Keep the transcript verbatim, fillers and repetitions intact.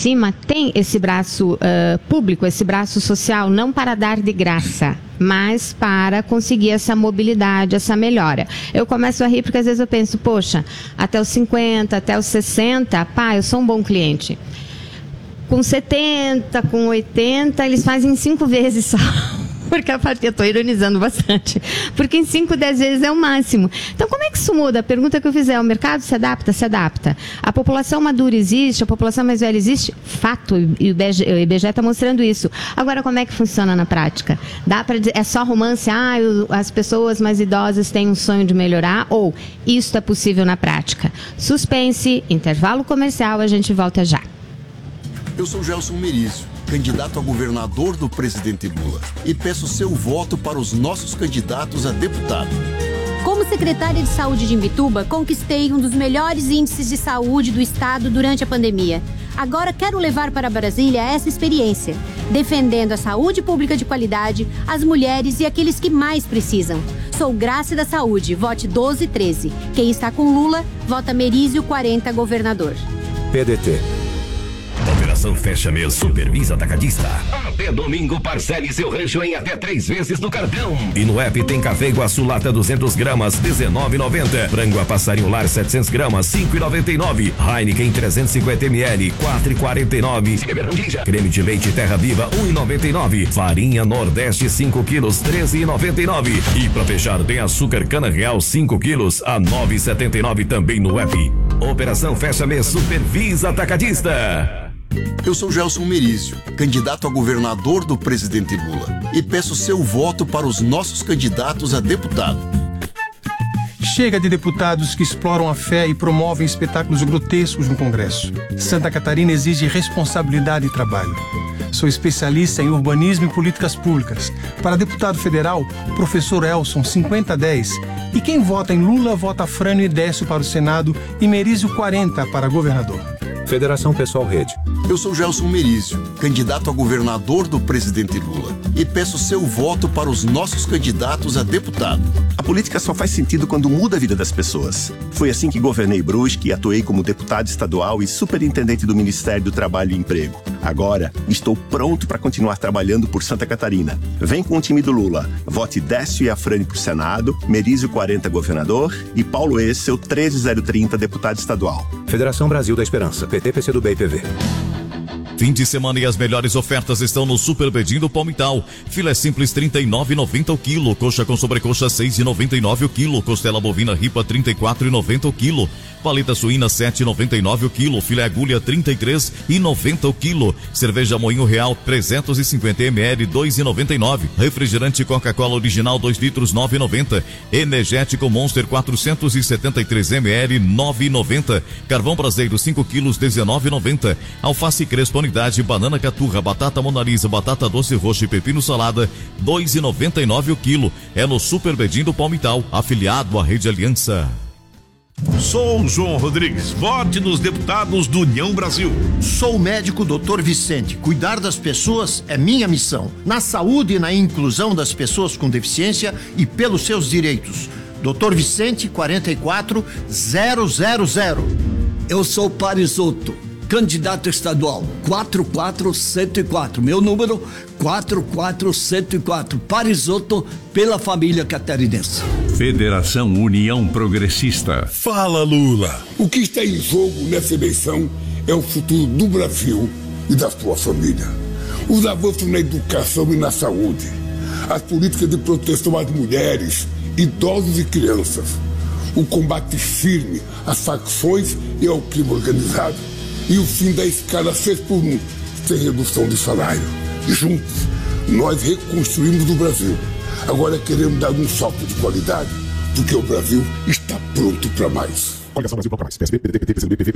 cima tem esse braço uh, público, esse braço social, não para dar de graça, mas para conseguir essa mobilidade, essa melhora. Eu começo a rir porque às vezes eu penso, poxa, até os cinquenta, até os sessenta, pá, eu sou um bom cliente. Com setenta, com oitenta, eles fazem cinco vezes só. Porque a partir, eu estou ironizando bastante, porque em cinco, dez vezes é o máximo. Então, como é que isso muda? A pergunta que eu fizer, o mercado se adapta? Se adapta. A população madura existe, a população mais velha existe? Fato, e o I B G E está mostrando isso. Agora, como é que funciona na prática? Dá para dizer, é só romance, ah, as pessoas mais idosas têm um sonho de melhorar, ou isso é possível na prática? Suspense, intervalo comercial, a gente volta já. Eu sou Gelson Merizio, candidato a governador do presidente Lula, e peço seu voto para os nossos candidatos a deputado. Como secretária de saúde de Imbituba, conquistei um dos melhores índices de saúde do estado durante a pandemia. Agora quero levar para Brasília essa experiência, defendendo a saúde pública de qualidade, as mulheres e aqueles que mais precisam. Sou Graça da Saúde, vote doze treze. Quem está com Lula, vota Merizio quarenta, governador. P D T. Operação Fecha Mês Supervisa Atacadista. Até domingo, parcele seu rancho em até três vezes no cartão. E no app tem café Iguaçu lata duzentas gramas, dezenove reais e noventa centavos. Frango a passarinho lar setecentas gramas, cinco reais e noventa e nove centavos. Heineken trezentos e cinquenta mililitros, quatro reais e quarenta e nove centavos. Creme de leite Terra Viva, um real e noventa e nove centavos. Farinha Nordeste cinco quilos, treze reais e noventa e nove centavos. E pra fechar tem açúcar Cana Real cinco quilos a nove reais e setenta e nove centavos também no app. Operação Fecha Mês Supervisa Atacadista. Eu sou Gelson Merizio, candidato a governador do presidente Lula, e peço seu voto para os nossos candidatos a deputado. Chega de deputados que exploram a fé e promovem espetáculos grotescos no Congresso. Santa Catarina exige responsabilidade e trabalho. Sou especialista em urbanismo e políticas públicas. Para deputado federal, professor Elson, cinquenta a dez. E quem vota em Lula, vota Frânio e Décio para o Senado e Merizio quarenta para governador. Federação Pessoal Rede. Eu sou Gelson Merizio, candidato a governador do presidente Lula, e peço seu voto para os nossos candidatos a deputado. A política só faz sentido quando muda a vida das pessoas. Foi assim que governei Brusque e atuei como deputado estadual e superintendente do Ministério do Trabalho e Emprego. Agora, estou pronto para continuar trabalhando por Santa Catarina. Vem com o time do Lula. Vote Décio e Afrânio para o Senado, Merizio quarenta governador e Paulo Essel treze zero trinta deputado estadual. Federação Brasil da Esperança, P T, P C do B e P V. Fim de semana e as melhores ofertas estão no Super Bedinho do Palmital. Filé simples trinta e nove reais e noventa centavos o quilo. Coxa com sobrecoxa seis reais e noventa e nove centavos o quilo. Costela bovina ripa trinta e quatro reais e noventa centavos o quilo. Paleta suína sete reais e noventa e nove centavos o quilo. Filé agulha trinta e três reais e noventa centavos o quilo. Cerveja Moinho Real trezentos e cinquenta mililitros dois reais e noventa e nove centavos. Refrigerante Coca-Cola original dois litros nove reais e noventa centavos. Energético Monster quatrocentos e setenta e três mililitros nove reais e noventa centavos. Carvão Braseiro cinco quilos dezenove reais e noventa centavos. Alface Crespa unidade, banana caturra, batata monalisa, batata doce roxa e pepino salada dois reais e noventa e nove centavos o quilo. É no Super Bedinho do Palmital, afiliado à Rede Aliança. Sou João Rodrigues, vote nos deputados do União Brasil. Sou o médico doutor Vicente, cuidar das pessoas é minha missão, na saúde e na inclusão das pessoas com deficiência e pelos seus direitos. doutor Vicente, quarenta e quatro zero zero zero. Eu sou Parisotto, candidato estadual, quatro quatro zero zero quatro, meu número quatro quatro zero zero quatro, Parisotto, pela família catarinense. Federação União Progressista. Fala, Lula. O que está em jogo nessa eleição é o futuro do Brasil e da sua família. Os avanços na educação e na saúde, as políticas de proteção às mulheres, idosos e crianças, o combate firme às facções e ao crime organizado e o fim da escala seis por um, sem redução de salário. Juntos, nós reconstruímos o Brasil. Agora queremos dar um salto de qualidade, porque o Brasil está pronto para mais. Coligação Brasil Pronto para Mais. P S B, P D T, P T, P C do B, P V,